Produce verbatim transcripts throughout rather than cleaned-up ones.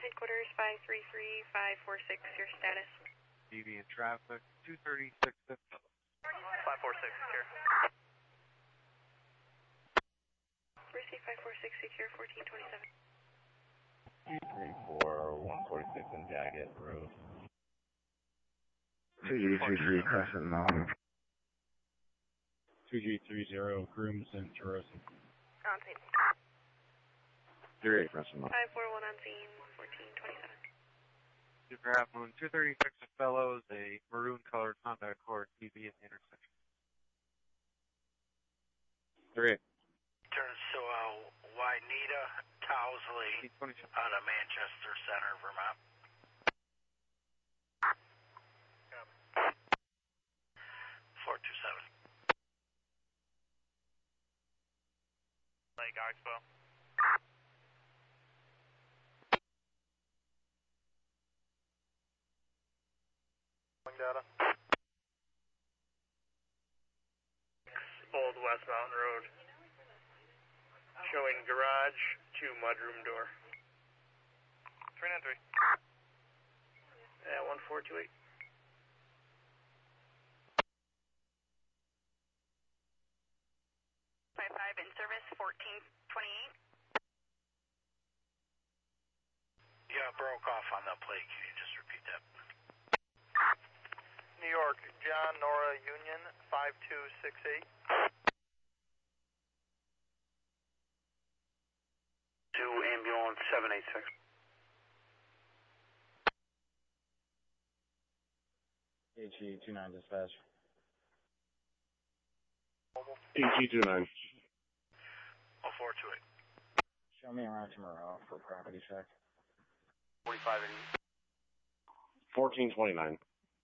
Headquarters five three three, five four six, your status. Deviant traffic, two thirty-six to five four six, secure. Receive five four six, secure, fourteen twenty-seven. three four, one forty-six on Jagged Road. two G three three, Crescent Mountain. two G three zero, Grooms and Jerosen. On scene. three eight, Crescent Mountain. five four one on scene, fourteen twenty-seven. Super Half Moon, two thirty-six to Fellows, a maroon colored Honda Accord T V at the intersection. three eight. Turn to uh, Wynita Towsley out of Manchester Center, Vermont. four two seven. Lake Oxbow. Data. Old West Mountain Road. Showing garage to mudroom door. three nine three. Yeah, one four two eight. five five in service, fourteen twenty-eight. Yeah, broke off on the plate. Can you just repeat that? New York, John Nora Union, five two six eight. To ambulance seven eight six. H E two nine dispatch. H E two nine. oh four two eight. Show me around tomorrow for property check. forty-five and fourteen twenty-nine.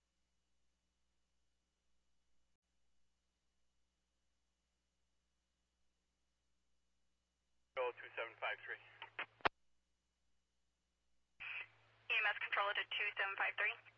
Go two seven five three. E M S controller to two seven five three.